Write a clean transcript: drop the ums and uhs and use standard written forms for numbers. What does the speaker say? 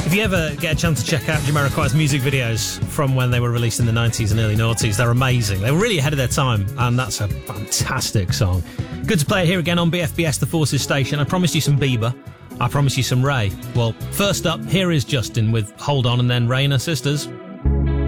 If you ever get a chance to check out Jamiroquai's music videos from when they were released in the 90s and early noughties, they're amazing. They were really ahead of their time, and that's a fantastic song. Good to play it here again on BFBS, the Forces station. I promised you some Bieber. I promised you some Ray. Well, first up, here is Justin with Hold On, and then Ray and her sisters.